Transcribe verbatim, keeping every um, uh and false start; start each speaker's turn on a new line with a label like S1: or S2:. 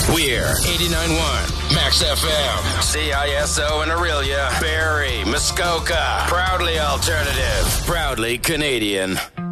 S1: We're eighty-nine point one Max F M. C I S O in Aurelia, Barrie, Muskoka. Proudly alternative. Proudly Canadian.